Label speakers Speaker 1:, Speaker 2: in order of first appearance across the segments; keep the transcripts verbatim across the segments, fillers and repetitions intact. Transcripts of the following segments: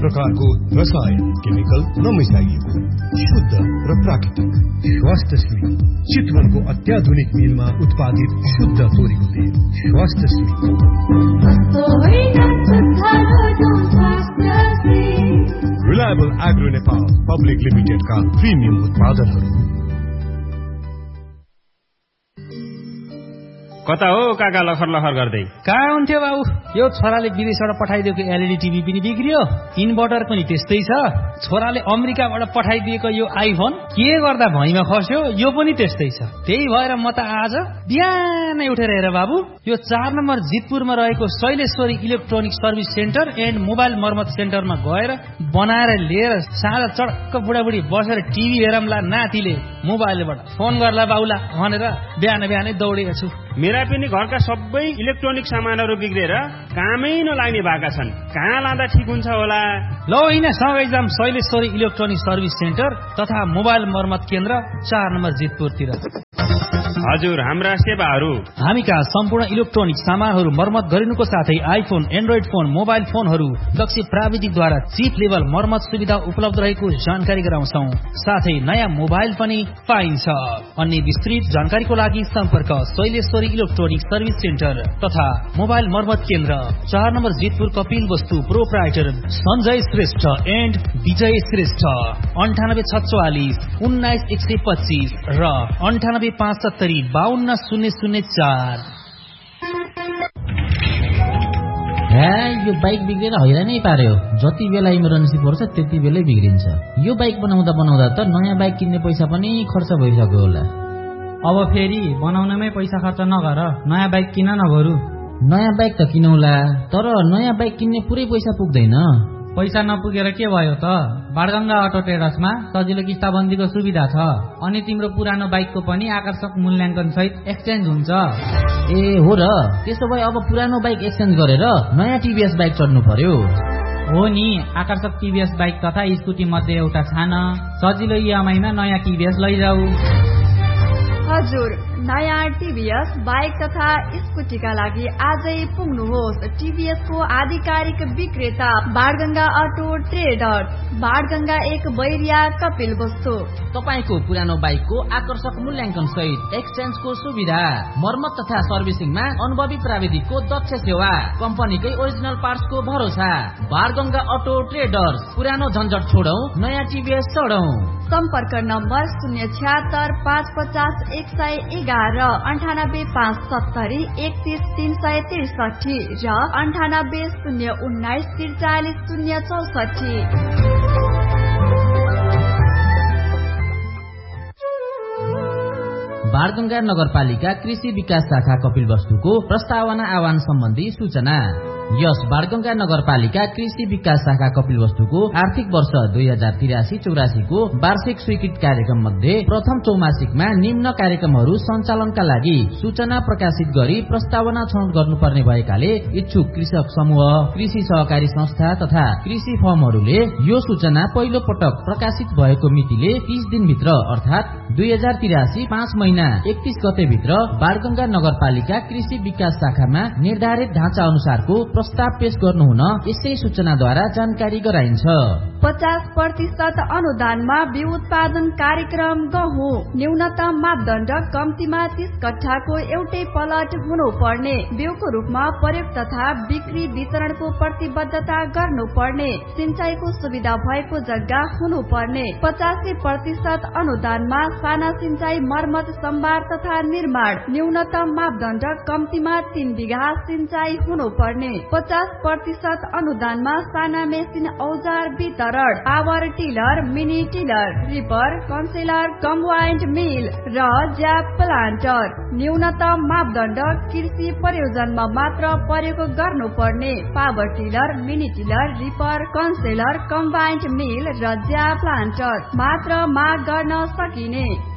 Speaker 1: प्रकारको रसायन केमिकल नमिसाइएको शुद्ध र प्राकृतिक स्वास्थ्यश्री चितवनको अत्याधुनिक मिलमा उत्पादित शुद्ध तोरीको तेल स्वास्थ्यश्री। रिलायबल एग्रो नेपाल पब्लिक लिमिटेडका प्रिमियम उत्पादनहरू।
Speaker 2: कता हो काका लखर लखर गर्दै?
Speaker 3: कहाँ हुन्थ्यो बाबु? यो छोराले विदेशबाट पठाइदिएको एलइडी टिभी पनि बिग्रियो, इन्भर्टर पनि त्यस्तै छ। छोराले अमेरिकाबाट पठाइदिएको यो आइफोन के गर्दा भैँमा खस्यो, यो पनि त्यस्तै छ। त्यही भएर म त आज बिहानै उठेर हेर बाबु, यो चार नम्बर जितपुरमा रहेको Shaileshwari electronic service centre and mobile मर्मत सेन्टरमा गएर बनाएर लिएर साँझ चडक्क बुढाबुढी बसेर टिभी हेरमला, नातिले मोबाइलबाट फोन गर्ला बाउला भनेर बिहान बिहानै दौडेको छु।
Speaker 2: मेरा पनि घरका सबै इलेक्ट्रोनिक सामानहरू बिग्रेर कामै नलाग्ने भएका छन्। कहाँ लाँदा ठिक हुन्छ होला?
Speaker 3: ल होइन, सँगै जाम शैलेश्वरी इलेक्ट्रोनिक सर्भिस सेन्टर तथा मोबाइल मर्मत केन्द्र चार नम्बर जितपुरतिर।
Speaker 2: हजुर, हाम्रा सेवाहरू
Speaker 3: हामी कहाँ सम्पूर्ण इलेक्ट्रोनिक सामानहरू मर्मत गरिनुको साथै आइफोन, एन्ड्रोइड फोन, मोबाइल फोनहरू दक्ष प्राविधिकद्वारा चिप लेभल मर्मत सुविधा उपलब्ध रहेको जानकारी गराउँछौ। साथै नयाँ मोबाइल पनि पाइन्छ। अन्य विस्तृत जानकारीको लागि सम्पर्क शैलेश्वरी इलेक्ट्रोनिक सर्भिस सेन्टर तथा मोबाइल मर्मत केन्द्र चार नम्बर जितपुर कपिल वस्तु प्रोप्राइटर सञ्जय श्रेष्ठ एन्ड विजय श्रेष्ठ अन्ठानब्बे छत्वालिस उन्नाइस एक सय पच्चिस र अन्ठानब्बे पाँच सत्तरी बाहन्न शून्य शून्य चार।
Speaker 4: यो बाइक बिग्रेर हैरानै पार्यो। जति बेला इमर्जेन्सी पर्छ त्यति बेलै बिग्रिन्छ। यो बाइक बनाउँदा बनाउँदा त नयाँ बाइक किन्ने पैसा पनि खर्च भइसक्यो होला।
Speaker 5: अब फेरि बनाउनमै पैसा खर्च नगर, नयाँ बाइक किन न बरु।
Speaker 4: नयाँ बाइक त किनौला, तर नयाँ बाइक किन्ने पुरै पैसा पुग्दैन।
Speaker 5: पैसा नपुगेर के भयो त? बाणगंगा अटो ट्रेडर्समा सजिलो किस्ताबन्दीको सुविधा छ, अनि तिम्रो पुरानो बाइकको पनि आकर्षक मूल्याङ्कन सहित एक्सचेन्ज हुन्छ।
Speaker 4: ए हो र, त्यसो भए अब पुरानो बाइक एक्सचेन्ज गरेर नयाँ टिभीएस बाइक चढ्नु पर्यो।
Speaker 5: हो नि, आकर्षक टिभीएस बाइक तथा स्कुटी मध्ये एउटा छान, सजिलो इएमआईमा नयाँ टिभीएस लैजाऊ।
Speaker 6: हजुर, नयाँ टिभीएस बाइक तथा स्कुटीका लागि आजै पुग्नुहोस् टिभीएस को आधिकारिक विक्रेता बाणगंगा अटो ट्रेडर्स, बाणगंगा एक बैरिया कपिल वस्तु।
Speaker 4: तपाईको पुरानो बाइकको आकर्षक मूल्याङ्कन सहित एक्सचेन्जको सुविधा, मर्मत तथा सर्भिसिङमा अनुभवी प्राविधिकको दक्ष सेवा, कम्पनीकै ओरिजिनल पार्ट्सको भरोसा। बाणगंगा अटो ट्रेडर्स, पुरानो झन्झट छोडौ, नयाँ टिभीएस चढौ।
Speaker 6: सम्पर्क नम्बर शून्य छ्यात्तर पाँच पचास एक सय एघार अन्ठानब्बे पाँच सत्तरी एकतीस तीन सय त्रिसठी र अन्ठानब्बे शून्य उन्नाइस त्रिचालिस शून्य चौसठी।
Speaker 4: बाणगंगा नगरपालिका कृषि विकास शाखा कपिल वस्तुको प्रस्तावना आह्वान सम्बन्धी सूचना। यस बाणगंगा नगरपालिका कृषि विकास शाखा कपिल वस्तुको आर्थिक वर्ष दुई हजार तिरासी चौरासी को वार्षिक स्वीकृत कार्यक्रम मध्ये प्रथम चौमासिकमा निम्न कार्यक्रमहरू सञ्चालनका लागि सूचना प्रकाशित गरी प्रस्तावना छनौट गर्नुपर्ने भएकाले इच्छुक कृषक समूह, कृषि सहकारी संस्था तथा कृषि फर्महरूले यो सूचना पहिलो पटक प्रकाशित भएको मितिले तीस दिन भित्र अर्थात दुई हजार तिरासी पाँच महिना एकतीस गते भित्र बाणगंगा नगरपालिका कृषि विकास शाखामा निर्धारित ढाँचा अनुसारको प्रस्ताव पेश गर्नुहुन यसै सूचनाद्वारा जानकारी गराइन्छ।
Speaker 6: पचास प्रतिशत अनुदानमा बिउ उत्पादन कार्यक्रम गहुँ, न्यूनतम मापदण्ड कम्तीमा तीस कट्ठाको एउटै प्लट हुनुपर्ने, बिउको रूपमा प्रयोग तथा बिक्री वितरणको प्रतिबद्धता गर्नुपर्ने, सिंचाईको सुविधा भएको जग्गा हुनुपर्ने, पचासी प्रतिशत अनुदानमा साना सिंचाई मर्मत सम्भार तथा निर्माण, न्यूनतम मापदण्ड कम्तीमा तीन बिघा सिंचाई हुनुपर्ने, पचास प्रतिशत अनुदानमा साना मेसिन औजार वितरण, power tiller, mini tiller, ripper, कन्सेलर, combined मिल र ज्याप प्लान्टर, न्यूनतम मापदण्ड कृषि प्रयोजनमा मात्र प्रयोग गर्नुपर्ने, power tiller, mini tiller, ripper, कन्सेलर, combined मिल र ज्याप प्लान्टर मात्र माग गर्न सकिने,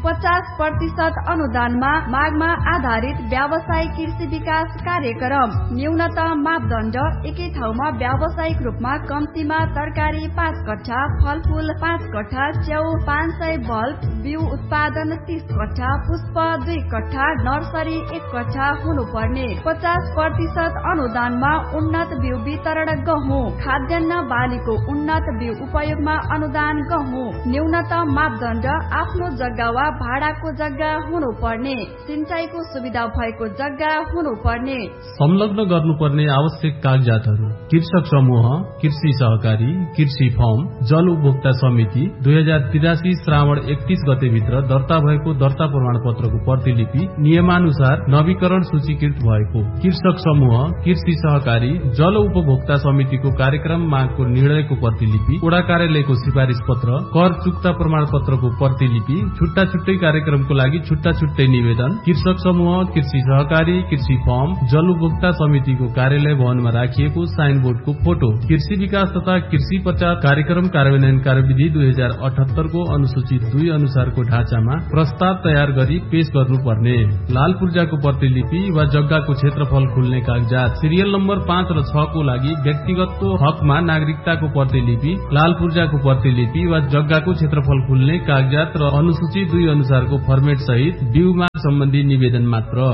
Speaker 6: पचास प्रतिशत अनुदानमा मागमा आधारित व्यावसायिक कृषि विकास कार्यक्रम। न्यूनतम मापदण्ड एकै ठाउँमा व्यावसायिक रूपमा कम्तीमा तरकारी पाँच कट्ठा, फलफूल पाँच कट्ठा, च्याउ पाँच सय बल्ब, बिउ उत्पादन तीस कट्ठा, पुष्प दुई कट्ठा, नर्सरी एक कट्ठा हुनुपर्ने। पचास प्रतिशत अनुदानमा उन्नत बिउ वितरण गहुँ। खाद्यान्न बालीको उन्नत बिउ उपयोगमा अनुदान गहुँ। न्यूनतम मापदण्ड आफ्नो जग्गा वा भाडाको जग्गा हुनुपर्ने। सिंचाइको सुविधा भएको जग्गा हुनुपर्ने।
Speaker 7: संलग्न गर्नुपर्ने आवश्यक कागजातहरू: कृषक समूह, कृषि सहकारी, कृषि फर्म, जल उपभोक्ता समिति, दुई हजार तिरासी श्रावण एकतीस गते भित्र दर्ता भएको दर्ता प्रमाण पत्रको प्रतिलिपि नियमानुसार नवीकरण सूचीकृत भएको। कृषक समूह, कृषि सहकारी, जल उपभोक्ता समितिको कार्यक्रम मागको निर्णयको प्रतिलिपि, वडा कार्यालयको सिफारिश पत्र, कर चुक्ता प्रमाण पत्रको प्रतिलिपि, छुट्टा छुट्टै कार्यक्रमको लागि छुट्टा छुट्टै निवेदन, कृषक समूह, कृषि सहकारी, कृषि फर्म, जल उपभोक्ता समितिको कार्यालय भवनमा राखिएको साइन बोर्डको फोटो, कृषि विकास तथा कृषि प्रचार कार्यक्रम कार्यान्वयन कार्यविधि दुई हजार अठहत्तर को अनुसूचित दुई अनुसारको ढाँचामा प्रस्ताव तयार गरी पेश गर्नुपर्ने। लाल पूर्जाको प्रतिलिपि वा जग्गाको क्षेत्रफल खुल्ने कागजात, सिरियल नम्बर पाँच र छ को लागि व्यक्तिगतको हकमा नागरिकताको प्रतिलिपि, लाल पूर्जाको प्रतिलिपि वा जग्गाको क्षेत्रफल खुल्ने कागजात र अनुसूचित दुई अनुसारको फर्मेट सहित बिउमा सम्बन्धी निवेदन मात्र।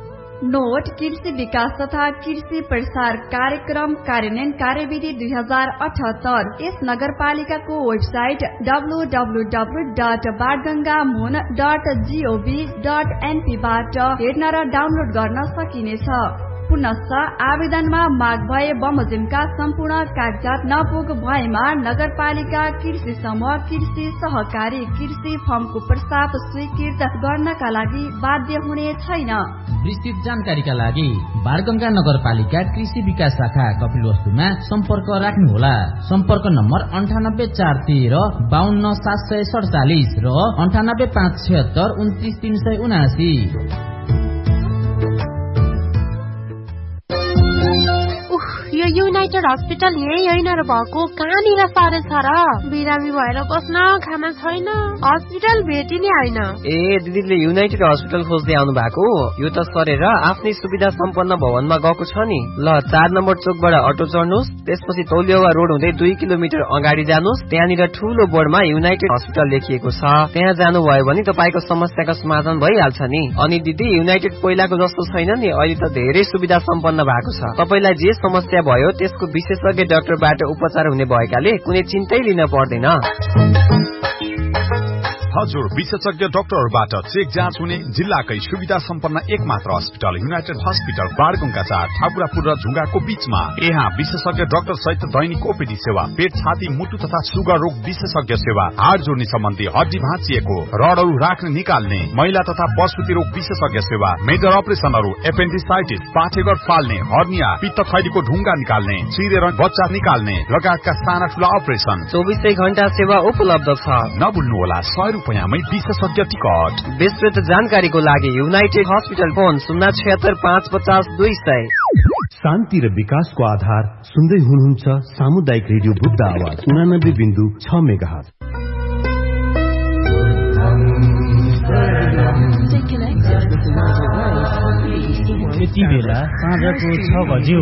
Speaker 6: नोट कृषि विकास तथा कृषि प्रसार कार्यक्रम कार्यान्वयन कार्यविधि दुई हजार अठहत्तर। यस नगरपालिकाको website W W W dot Banganga मुन डट जीओभी डट एनपी बाट हेर्न र डाउनलोड गर्न सकिनेछ। पुनश्च आवेदनमा माग भए बमोजिमका सम्पूर्ण कागजात नपुग भएमा नगरपालिका कृषि समूह, कृषि सहकारी, कृषि फर्मको प्रस्ताव स्वीकृत गर्नका लागि बाध्य हुने छैन।
Speaker 4: विस्तृत जानकारीका लागि बाणगंगा नगरपालिका कृषि विकास शाखा कपिलवस्तुमा सम्पर्क राख्नुहोला। सम्पर्क नम्बर अन्ठानब्बे चार तेह्र बाहन्न सात सय सडचालिस र अन्ठानब्बे पाँच छिहत्तर उन्तिस तीन सय उनासी।
Speaker 8: यो युनाइटेड हस्पिटल यही होइन र भएको, कहाँनिर सारे छ र? बिरामी भएर बस्न खाना छैन, हस्पिटल भेटिने होइन।
Speaker 9: ए दिदीले युनाइटेड हस्पिटल खोज्दै आउनु भएको? यो त सरेर आफ्नै सुविधा सम्पन्न भवनमा गएको छ नि। ल चार नम्बर चोकबाट अटो चढ्नुहोस्, त्यसपछि तौलियावा रोड हुँदै दुई किलोमिटर अगाडि जानुहोस्। त्यहाँनिर ठूलो बोर्डमा युनाइटेड हस्पिटल लेखिएको छ। त्यहाँ जानुभयो भने तपाईँको समस्याको समाधान भइहाल्छ नि। अनि दिदी युनाइटेड पहिलाको जस्तो छैन नि, अहिले त धेरै सुविधा सम्पन्न भएको छ। तपाईँलाई जे समस्या भयो त्यसको विशेषज्ञ डाक्टरबाट उपचार हुने भएकाले कुनै चिन्तै लिन पर्दैन।
Speaker 10: हजुर, विशेषज्ञ डाक्टरबाट चेक जाँच हुने जिल्लाकै सुविधा सम्पन्न एकमात्र अस्पताल युनाइटेड हस्पिटल बाणगंगा चार ठाकुरापुर र झुङ्गाको बीचमा। यहाँ विशेषज्ञ डाक्टर सहित दैनिक ओपीडी सेवा, पेट, छाती, मुटु तथा सुगर रोग विशेषज्ञ सेवा, हाड जोड्ने सम्बन्धी हड्डी भाँचिएको, रडहरू राख्ने निकाल्ने, महिला तथा प्रसुति रोग विशेषज्ञ सेवा, मेजर अपरेसनहरू, एपेन्डिसाइटिस, पाठेघर फाल्ने, हर्निया, पित्त थैलीको ढुङ्गा निकाल्ने, चिरेर बच्चा निकाल्ने लगायतका साना ठूला अपरेसन
Speaker 9: चौबिसै घण्टा सेवा उपलब्ध छ।
Speaker 10: नभुल्नुहोला सय रुपियाँमै विशेषज्ञ टिकट।
Speaker 9: विस्तृत जानकारीको लागि युनाइटेड हस्पिटल फोन शून्य छत्तर पाँच पचास दुई सय।
Speaker 1: शान्ति र विकासको आधार सुन्दै हुनुहुन्छ सामुदायिक रेडियो बुद्ध आवाज उनानब्बे बिन्दु छ मेगाहर्ज।
Speaker 3: यति बेला साँझको छ बज्यो।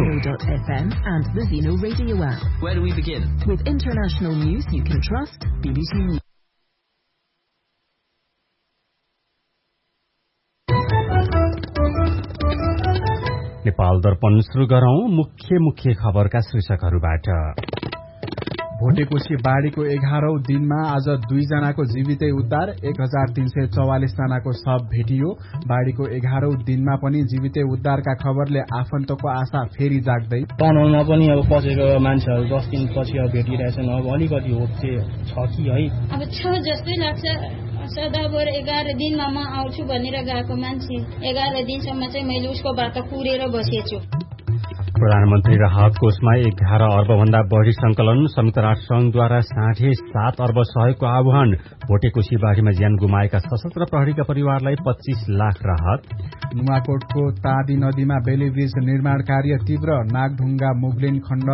Speaker 11: Where do we begin? With international news you can trust, B B C News.
Speaker 12: Nepal Darpan सुरु गरौं मुख्य मुख्य खबरका शीर्षकहरूबाट।
Speaker 13: भोटेकोशी बाढ़ीको एघारौं दिनमा आज दुईजनाको जीवितै उद्धार, एक हजार तीन सय चौवालिस जनाको शव भेटियो। बाढ़ीको एघारौं दिनमा पनि जीवितै उद्धारका खबरले आफन्तको आशा फेरि जाग्दै।
Speaker 14: तनाउमा पनि अब पसेको मान्छेहरू दस दिन पछि अब भेटिरहेछन्। अब अलिकति होप चाहिँ छ कि है,
Speaker 15: अब छ जस्तै लाग्छ। सदाबर एघार दिनमा म आउँछु भनेर गएको मान्छे एघार दिनसम्म चाहिँ मैले उसको बाटो कुरेर बसेछु।
Speaker 12: प्रधानमन्त्री राहत कोषमा एघार अर्ब भन्दा बढ़ी संकलन, संयुक्त राष्ट्र संघद्वारा साढे सात अर्ब सहयोगको आह्वान। भोटेकोशी बाढ़ीमा ज्यान गुमाएका सशस्त्र प्रहरीका परिवारलाई पच्चीस लाख राहत।
Speaker 13: नुवाकोटको तादी नदीमा बेली ब्रिज निर्माण कार्य तीव्र, नागढुङ्गा मुगलिन खण्ड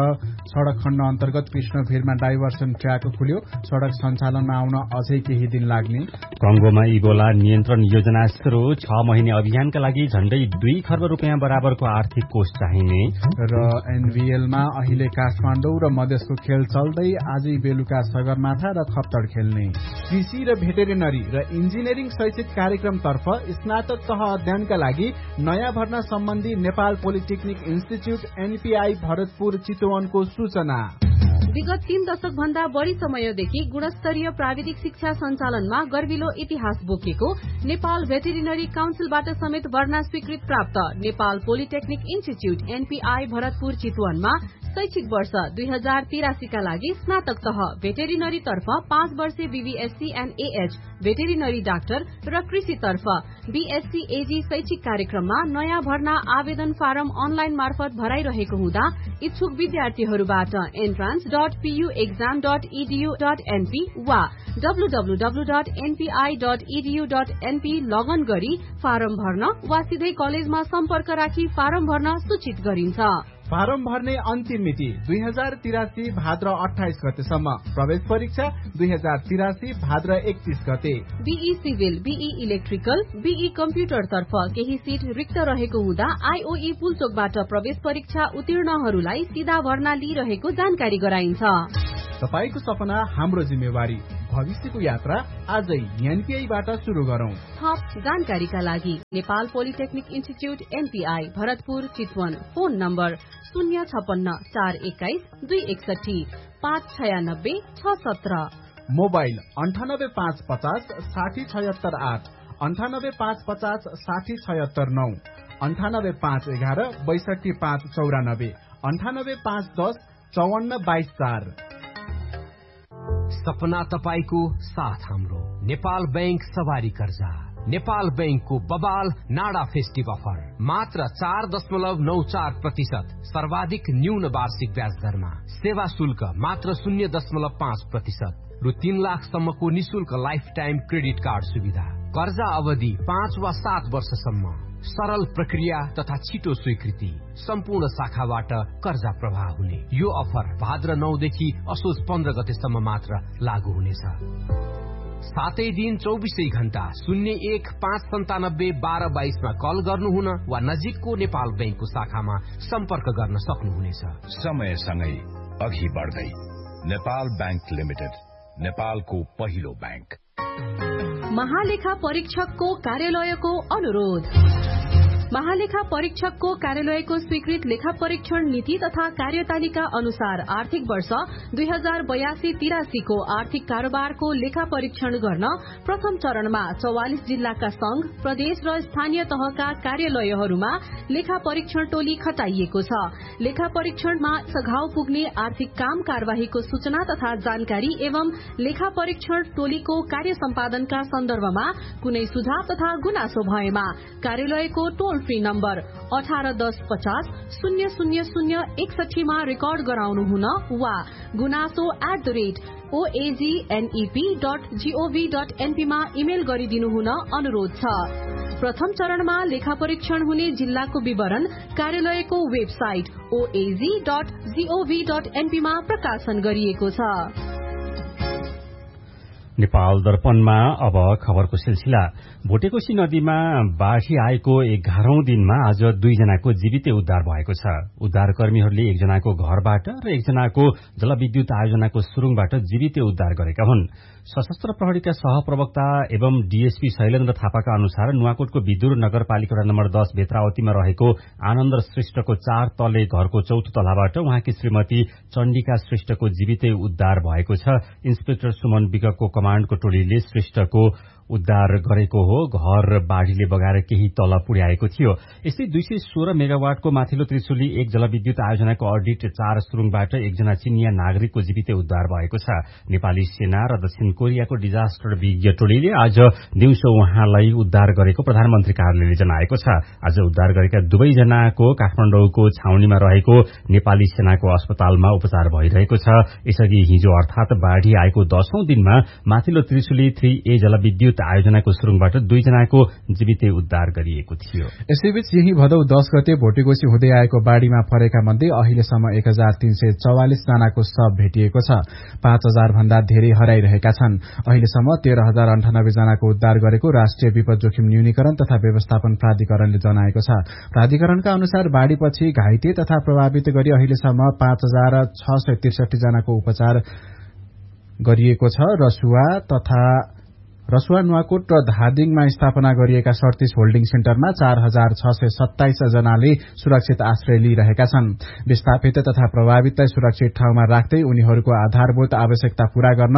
Speaker 13: सड़क खण्ड अन्तर्गत कृष्णभिरमा डाइभर्सन ट्र्याक खुल्यो। सड़क सञ्चालनमा आउन अझै केही दिन लाग्ने।
Speaker 12: कंगोमा इबोला नियन्त्रण योजना सुरु। छ महिने अभियानका लागि झण्डै दुई खर्ब रुपियाँ बराबरको आर्थिक कोष चाहिने।
Speaker 13: र एनबीएलमा अहिले काठमाडौँ र मधेसको खेल चल्दै आजै बेलुका सगरमाथा र खप्तड खेल्ने। कृषि र भेटेरिनरी र इन्जिनियरिङ शैक्षिक कार्यक्रमतर्फ स्नातक तह अध्ययनका लागि नयाँ भर्ना सम्बन्धी Nepal polytechnic institute NPI Bharatpur चितवनको सूचना।
Speaker 16: विगत तीन दशक भन्दा बढ़ी समयदेखि गुणस्तरीय प्राविधिक शिक्षा सञ्चालनमा गर्विलो इतिहास बोकेको नेपाल भेटेरिनरी काउन्सिलबाट समेत भर्ना स्वीकृत प्राप्त Nepal polytechnic institute NPI Bharatpur चितवनमा शैक्षिक वर्ष दुई हजार तिरासीका लागि स्नातक तह भेटेरिनरी तर्फ पाँच वर्षे BVSc and AH veterinary doctor र कृषि तर्फ बीएससी एजी शैक्षिक कार्यक्रममा नयाँ भर्ना आवेदन फारम अनलाइन मार्फत भराइरहेको हुँदा इच्छुक विद्यार्थीहरूबाट entrance dot PU exam dot इडीयू dot NP वा डब्लूडब्लूडब्लू dot NPI dot इडीयू dot NP लगन गरी फारम भर्न वा सिधै कलेजमा सम्पर्क राखी फारम भर्न सूचित गरिन्छ।
Speaker 13: फारम भर्ने अन्तिम मिति दुई हजार तिरासी भाद्र अठाइस गतेसम्म। प्रवेश परीक्षा दुई हजार तिरासी भाद्र एकतीस गते।
Speaker 16: Be civil, be electrical, be computer तर्फ केही सीट रिक्त रहेको हुँदा आईओई पुलचोकबाट प्रवेश परीक्षा उत्तीर्णहरूलाई सीधा भर्ना लिइरहेको जानकारी गराइन्छ।
Speaker 13: तपाईको सपना हाम्रो जिम्मेवारी। भविष्यको यात्रा आजै एनपीआईबाट शुरू गरौं।
Speaker 16: थप जानकारीका लागि Nepal polytechnic institute NPI Bharatpur Chitwan. Phone number शून्य छपन्न चार एक्काइस दुई एकसठी पाँच छयानब्बे छ सत्र।
Speaker 13: मोबाइल अन्ठानब्बे पाँच पचास साठी छयत्तर आठ, अन्ठानब्बे पाँच पचास साठी छयत्तर नौ, अन्ठानब्बे पाँच एघार बैसठी पाँच चौरानब्बे, अन्ठानब्बे पाँच दस चौवन्न बाइस चार।
Speaker 17: सपना तपाईको साथ हाम्रो। नेपाल बैंक सवारी कर्जा। नेपाल बैंकको बबाल नाडा फेस्टिभ अफर मात्र चार दशमलव नौ चार प्रतिशत सर्वाधिक न्यून वार्षिक ब्याज दरमा। सेवा शुल्क मात्र शून्य दशमलव पाँच प्रतिशत रु तीन लाखसम्मको निशुल्क लाइफ टाइम क्रेडिट कार्ड सुविधा। कर्जा अवधि पाँच वा सात वर्षसम्म। सरल प्रक्रिया तथा छिटो स्वीकृति। सम्पूर्ण शाखाबाट कर्जा प्रवाह हुने यो अफर भाद्र नौदेखि असोज पन्ध्र गतेसम्म मात्र लागू हुनेछ। सातै दिन चौबिसै घण्टा शून्य एक पाँच सन्तानब्बे बाह्र बाइसमा कल गर्नुहुन वा नजिकको नेपाल बैंकको शाखामा सम्पर्क गर्न सक्नुहुनेछ।
Speaker 18: समयसँगै अघि बढ्दै नेपाल बैंक लिमिटेड, नेपालको पहिलो बैंक।
Speaker 16: महालेखा परीक्षकको कार्यालयको अनुरोध। महालेखा परीक्षकको कार्यालयको स्वीकृत लेखा परीक्षण नीति तथा कार्यतालिका अनुसार आर्थिक वर्ष दुई हजार बयासी तिरासीको आर्थिक कारोबारको लेखा परीक्षण गर्न प्रथम चरणमा चौवालिस जिल्लाका संघ, प्रदेश र स्थानीय तहका कार्यालयहरूमा लेखा परीक्षण टोली खटाइएको छ। लेखा परीक्षणमा सघाउ पुग्ने आर्थिक काम कार्यवाहीको सूचना तथा जानकारी एवं लेखा परीक्षण टोलीको कार्य सम्पादनका सन्दर्भमा कुनै सुझाव तथा गुनासो भएमा कार्यालयको टोल फ्री नम्बर अठार दस पचास शून्य शून्य शून्य एकसठीमा रेकर्ड गराउनु हुन वा गुनासो at the rate ओएजीएनईपी dot gov dot एनपीमा email गरिदिनु हुन अनुरोध छ। प्रथम चरणमा लेखा परीक्षण हुने जिल्लाको विवरण कार्यालयको वेबसाइट ओएजी डट जीओभी डट एनपीमा प्रकाशन गरिएको छ।
Speaker 12: नेपाल दर्पणमा अब खबरको सिलसिला। भोटेकोशी नदीमा बाढ़ी आएको एघारौं दिनमा आज दुईजनाको जीवितै उद्धार भएको छ। उद्धारकर्मीहरूले एकजनाको घरबाट र एकजनाको जलविद्युत आयोजनाको सुरुङबाट जीवितै उद्धार गरेका हुन्। सशस्त्र प्रहरीका सहप्रवक्ता एवं डीएसपी शैलेन्द्र थापाका अनुसार नुवाकोटको विदुर नगरपालिका नम्बर दस भेत्रावतीमा रहेको आनन्द श्रेष्ठको चार तले घरको चौथो तलाबाट उहाँकी श्रीमती चण्डिका श्रेष्ठको जीवितै उद्धार भएको छ। इन्सपेक्टर सुमन विगको कमाण्डको टोलीले श्रेष्ठको उद्धार गरेको हो। घर बाढ़ीले बगाएर केही तल पुर्याएको थियो। यस्तै दुई सय सोह्र मेगावाटको माथिल्लो त्रिशुली एक जलविद्युत आयोजनाको अडिट चार सुरुङबाट एकजना चिनिया नागरिकको जीवितै उद्धार भएको छ। नेपाली सेना र दक्षिण कोरियाको डिजास्टर विज्ञ टोलीले आज दिउँसो उहाँलाई उद्धार गरेको प्रधानमन्त्री कार्यालयले जनाएको छ। आज उद्धार गरेका दुवैजनाको काठमाडौँको छाउनीमा रहेको नेपाली सेनाको अस्पतालमा उपचार भइरहेको छ। यसअघि हिजो अर्थात बाढ़ी आएको दशौं दिनमा माथिल्लो त्रिशुली थ्री ए जलविद्युत आयोजित आयोजनाको सुरुङबाट दुईजनाको जीवितै उद्धार गरिएको थियो।
Speaker 13: यसैबीच यही भदौ दस गते भोटेकोशी हुँदै आएको बाढ़ीमा परेका मध्ये अहिलेसम्म एक हजार तीन सय चौवालिस जनाको शव भेटिएको छ। पाँच हजार भन्दा धेरै हराइरहेका छन्। अहिलेसम्म तेह्र हजार अन्ठानब्बे जनाको उद्धार गरेको राष्ट्रिय विपद जोखिम न्यूनीकरण तथा व्यवस्थापन प्राधिकरणले जनाएको छ। प्राधिकरणका अनुसार बाढ़ीपछि घाइते तथा प्रभावित गरी अहिलेसम्म पाँच हजार छ सय त्रिसठी जनाको उपचार गरिएको छ। रसुवा तथा रसुवा नुवाकोट र धादिङमा स्थापना गरिएका सड़तीस होल्डिङ सेन्टरमा चार हजार छ सय सत्ताइस जनाले सुरक्षित आश्रय लिइरहेका छन्। विस्थापित तथा प्रभावितलाई सुरक्षित ठाउँमा राख्दै उनीहरूको आधारभूत आवश्यकता पूरा गर्न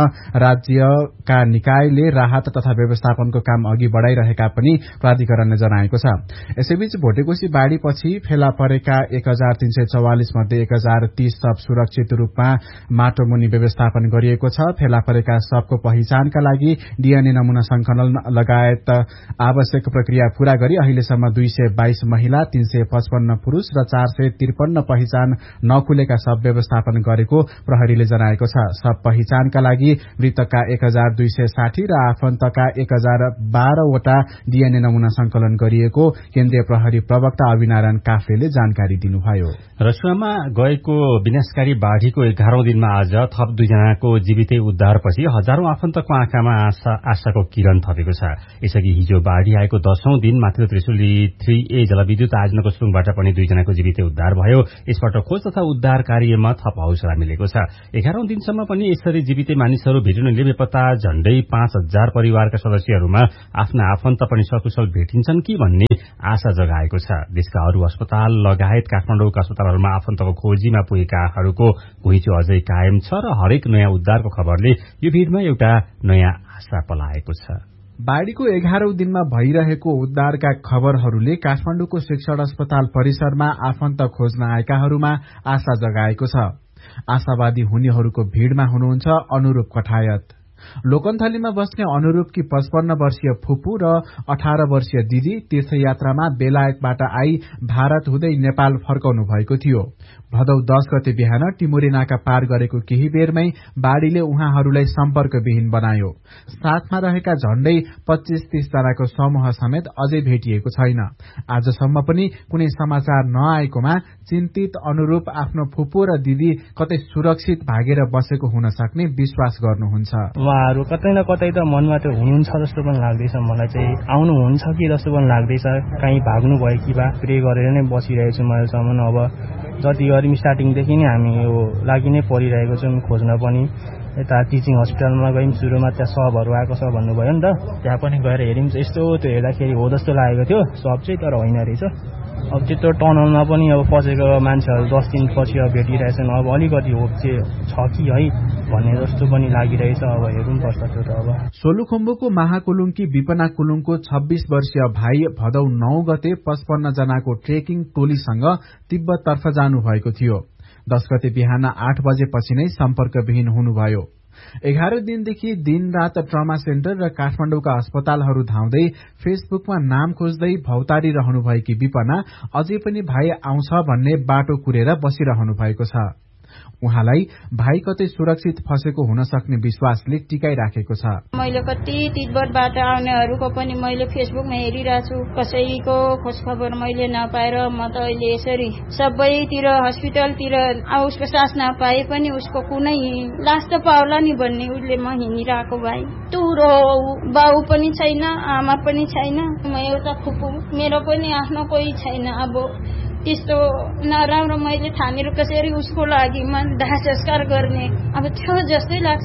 Speaker 13: राज्यका निकायले राहत तथा व्यवस्थापनको काम अघि बढ़ाइरहेका पनि प्राधिकरणले जनाएको छ। यसैबीच भोटेकोशी बाढ़ीपछि फेला परेका एक हजार तीन सय चौवालिस मध्ये एक हजार तीस शव सुरक्षित रूपमा माटोमुनि व्यवस्थापन गरिएको छ। फेला परेका शवको पहिचानका लागि डीएनए नमूना संकलन लगायत आवश्यक प्रक्रिया पूरा गरी अहिलेसम्म दुई सय बाइस महिला, तीन सय पचपन्न पुरूष र चार सय त्रिपन्न पहिचान नखुलेका शव व्यवस्थापन गरेको प्रहरीले जनाएको छ। शव पहिचानका लागि मृतकका एक हजार दुई सय साठी र आफन्तका एक हजार बाह्रवटा डीएनए नमूना संकलन गरिएको केन्द्रीय प्रहरी प्रवक्ता अविनारायण काफ्लेले जानकारी दिनुभयो।
Speaker 12: रसुवामा गएको विनाशकारी बाढ़ीको एघारौं दिनमा आज थप दुईजनाको जीवितै उद्धारपछि हजारौं आफन्तको आँखामा आशा आशाको किरण थपेको छ। यसअघि हिजो बाढ़ी आएको दशौं दिन माथिल्लो त्रिशुली थ्री ए जलविद्युत आयोजनाको सुरुङबाट पनि दुईजनाको जीवितै उद्धार भयो। यसबाट खोज तथा उद्धार कार्यमा थप हौसला मिलेको छ। एघारौं दिनसम्म पनि यसरी जीवितै मानिसहरू भेटिनुले बेपत्ता झण्डै पाँच हजार परिवारका सदस्यहरूमा आफ्ना आफन्त पनि सकुशल भेटिन्छन् कि भन्ने आशा जगाएको छ। देशका अरू अस्पताल लगायत काठमाडौँका अस्पतालहरूमा आफन्तको खोजीमा पुगेकाहरूको घुइँचो अझै कायम छ र हरेक नयाँ उद्धारको खबरले यो भीड़मा एउटा नयाँ आशा पलाएको छ।
Speaker 13: बाढ़ीको एघारौं दिनमा भइरहेको उद्धारका खबरहरूले काठमाडौँको शिक्षण अस्पताल परिसरमा आफन्त खोज्न आएकाहरूमा आशा जगाएको छ। आशावादी हुनेहरूको भीड़मा हुनुहुन्छ अनुरूप कठायत। लोकन्थलीमा बस्ने अनुरूपकी पचपन्न वर्षीय फुपू र अठार वर्षीय दिदी तीर्थयात्रामा बेलायतबाट आई भारत हुँदै नेपाल फर्काउनु भएको थियो। भदौ दस गते बिहान टिमुरे नाका पार गरेको केही बेरमै बाढ़ीले उहाँहरूलाई सम्पर्कविहीन बनायो। साथमा रहेका झण्डै पच्चीस तीस जनाको समूह समेत अझै भेटिएको छैन। आजसम्म पनि कुनै समाचार नआएकोमा चिन्तित अनुरूप आफ्नो फुपू र दिदी कतै सुरक्षित भागेर बसेको हुन सक्ने विश्वास गर्नुहुन्छ।
Speaker 14: उहाँहरू कतै न कतै त मनमा त हुनुहुन्छ जस्तो पनि लाग्दैछ। मलाई चाहिँ आउनुहुन्छ कि जस्तो पनि लाग्दैछ। कहीँ भाग्नु भयो कि बा प्रे गरेर नै बसिरहेको छु महिलेसम्म। अब जति गरी स्टार्टिङदेखि नै हामी यो लागि नै परिरहेको छौँ खोज्न पनि। यता टिचिङ हस्पिटलमा गयौँ, सुरुमा त्यहाँ सबहरू आएको छ भन्नुभयो नि त, त्यहाँ पनि गएर हेऱ्यौँ। यस्तो त्यो हेर्दाखेरि हो जस्तो लागेको थियो सब चाहिँ, तर होइन रहेछ। अब त्यत्रो टनलमा पनि अब फसेको मान्छेहरू दस दिनपछि अब भेटिरहेछन्। अब अलिकति होप चाहिँ छ कि है भन्ने जस्तो पनि लागिरहेछ। अब हेरौँ पर्छ त्यो त। अब
Speaker 13: सोलुखुम्बुको महाकुलुङकी विपना कुलुङको छब्बीस वर्षीय भाइ भदौ नौ गते पचपन्न जनाको ट्रेकिङ टोलीसँग तिब्बततर्फ जानुभएको थियो। दस गते बिहान आठ बजेपछि नै सम्पर्कविहीन हुनुभयो। एघार दिनदेखि दिन रात ट्रमा सेन्टर र काठमाडौँका अस्पतालहरू धाउँदै फेसबुकमा नाम खोज्दै भौतारी रहनुभएकी विपना अझै पनि भाइ आउँछ भन्ने बाटो कुरेर बसिरहनु भएको छ। उहाँलाई भाइ कतै सुरक्षित फसेको हुन सक्ने विश्वासले टिकाइराखेको छ।
Speaker 15: मैले कति तिब्बतबाट आउनेहरूको पनि मैले फेसबुकमा हेरिरहेको छु। कसैको खोजखबर मैले नपाएर म त अहिले यसरी सबैतिर हस्पिटलतिर उसको सास नपाए पनि उसको कुनै लास त पाउला नि भन्ने उसले म हिँडिरहेको भाइ। तुरो बाउ पनि छैन, आमा पनि छैन, म एउटा फुपू, मेरो पनि आफ्नो कोही छैन। अब त्यस्तो नराम्रो मैले ठानेर कसरी उसको लागि मन दाह संस्कार गर्ने अब थियो जस्तै लाग्छ।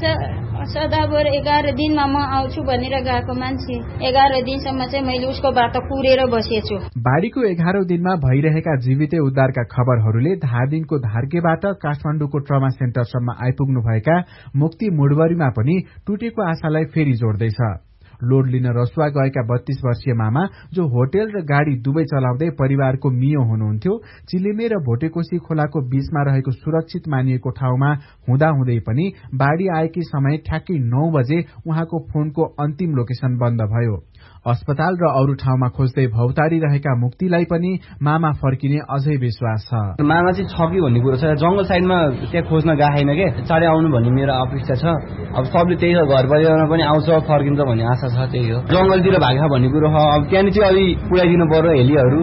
Speaker 15: सदाभर एघार दिनमा म आउँछु भनेर गएको मान्छे एघार दिनसम्म चाहिँ मैले उसको बाटो कुरेर बसेछु।
Speaker 13: बाढ़ीको एघारौं दिनमा भइरहेका जीवितै उद्धारका खबरहरूले धादिङको धार्केबाट काठमाडौँको ट्रमा सेन्टरसम्म आइपुग्नुभएका मुक्ति मुडवरीमा पनि टुटेको आशालाई फेरि जोड्दैछ। लोड लिन रसुवा गएका बत्तीस वर्षीय मामा जो होटेल र गाड़ी दुवै चलाउँदै परिवारको मियो हुनुहुन्थ्यो, चिलिमे र भोटेकोशी खोलाको बीचमा रहेको सुरक्षित मानिएको ठाउँमा हुँदाहुँदै पनि बाढ़ी आएकी समय ठ्याक्कै नौ बजे उहाँको फोनको अन्तिम लोकेशन बन्द भयो। अस्पताल र अरू ठाउँमा खोज्दै भौतारी रहेका मुक्तिलाई पनि मामा फर्किने अझै विश्वास छ।
Speaker 19: मामा चाहिँ छ कि भन्ने कुरो छ। जंगल साइडमा त्यहाँ खोज्न गएन के, चाँडै आउनु भन्ने मेरो अपेक्षा छ। अब सबले त्यही घर परिवारमा पनि आउँछ फर्किन्छ भन्ने आशा
Speaker 20: छ त्यही हो।
Speaker 19: जंगलतिर भाग्छ भन्ने कुरो हो। अब त्यहाँ चाहिँ अलि पुऱ्याइदिनु पर्यो हेलीहरू।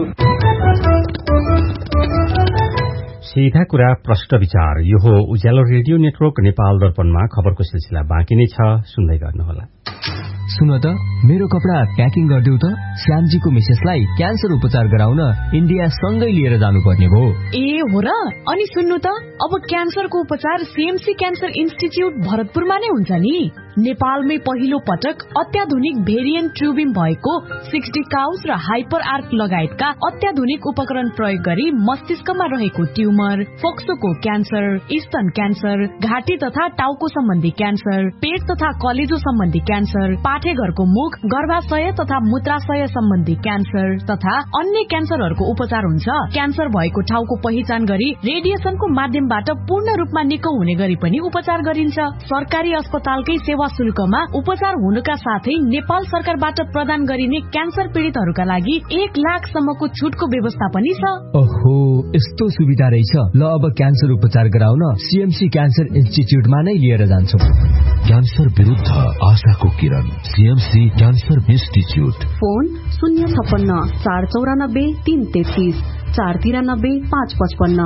Speaker 12: सीधा कुरा प्रष्ट विचार। यो हो उज्यालो रेडियो नेटवर्क नेपाल दर्पणमा खबरको सिलसिला बाँकी नै छ, सुन्दै गर्नुहोला।
Speaker 21: सुन त मेरो कपडा प्याकिङ गरिदेऊ त। श्यामजीको मिसेसलाई क्यान्सर उपचार गराउन इन्डिया सँगै लिएर जानुपर्ने भयो।
Speaker 22: ए हो र? अनि सुन्नु त, अब क्यान्सरको उपचार सीएमसी क्यान्सर इन्स्टिच्युट भरतपुरमा नै हुन्छ नि। नेपालमै पहिलो पटक अत्याधुनिक भेरिएन्ट ट्युबिङ भएको सिक्सटी काउस र हाइपर आर्क लगायतका अत्याधुनिक उपकरण प्रयोग गरी मस्तिष्कमा रहेको ट्युमर, फोक्सोको क्यान्सर, स्तन क्यान्सर, घाँटी तथा टाउको सम्बन्धी क्यान्सर, पेट तथा कलेजो सम्बन्धी क्यान्सर, पाठेघरको मुख, गर्भाशय तथा मूत्राशय सम्बन्धी क्यान्सर तथा अन्य क्यान्सरहरूको उपचार हुन्छ। क्यान्सर भएको ठाउँको पहिचान गरी रेडिएसनको माध्यमबाट पूर्ण रूपमा निको हुने गरी पनि उपचार गरिन्छ। सरकारी अस्पतालकै सेवा शुल्कमा उपचार हुनुका साथै नेपाल सरकारबाट प्रदान गरिने क्यान्सर पीड़ितहरूका लागि एक लाखसम्मको छुटको व्यवस्था पनि छ।
Speaker 21: ओहो, यस्तो सुविधा रहेछ। ल अब क्यान्सर उपचार गराउन सीएमसी क्यान्सर इन्स्टिच्युटमा नै लिएर जान्छौँ।
Speaker 18: क्यान्सर विरुद्ध आशाको किरण, सीएमसी क्यान्सर इन्स्टिच्युट।
Speaker 16: फोन शून्य छप्पन्न चार चौरानब्बे तीन तेत्तीस चार तिरानब्बे पाँच पचपन्न।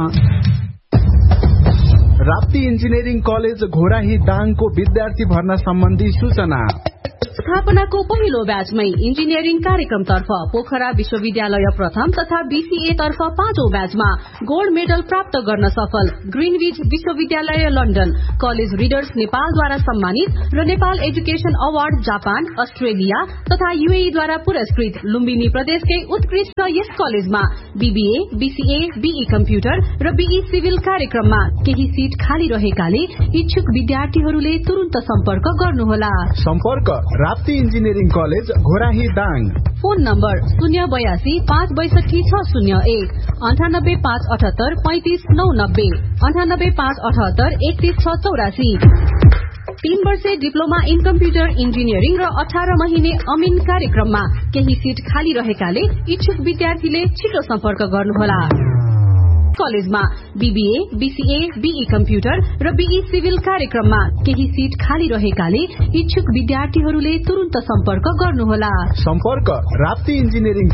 Speaker 13: राप्ती इन्जिनियरिङ कलेज घोराही दाङको विद्यार्थी भर्ना सम्बन्धी सूचना।
Speaker 16: स्थापनाको पहिलो ब्याचमै इन्जिनियरिङ कार्यक्रमतर्फ पोखरा विश्वविद्यालय प्रथम तथा बीसीए तर्फ पाँचौं ब्याचमा गोल्ड मेडल प्राप्त गर्न सफल ग्रीनविच विश्वविद्यालय लन्डन, कलेज रिडर्स नेपालद्वारा सम्मानित र Nepal education award Japan, Australia तथा यूएईद्वारा पुरस्कृत लुम्बिनी प्रदेशकै उत्कृष्ट यस कलेजमा बीबीए, बीसीए, बीई कम्प्युटर र बीई सिभिल कार्यक्रममा केही सीट खाली रहेकाले इच्छुक विद्यार्थीहरूले तुरन्त सम्पर्क गर्नुहोला।
Speaker 13: सम्पर्क Rapti engineering college Ghorahi Dang.
Speaker 16: Phone number शून्य बयासी पाँच बैसठी छ शून्य एक अन्ठानब्बे पाँच अठहत्तर पैंतिस नौ नब्बे अन्ठानब्बे पाँच अठहत्तर एकतीस छ चौरासी। तीन वर्षे डिप्लोमा इन कम्प्युटर इन्जिनियरिङ र अठार महिने अमिन कार्यक्रममा केही सीट खाली रहेकाले इच्छुक विद्यार्थीले छिटो सम्पर्क गर्नुहोला। कलेजमा बीबीए, बीसीए, बीई कम्प्युटर र बीई सिभिल कार्यक्रममा केही सीट खाली रहेकाले इच्छुक विद्यार्थीहरूले तुरन्त सम्पर्क गर्नुहोला।
Speaker 13: सम्पर्क राप्ती इन्जिनियरिङ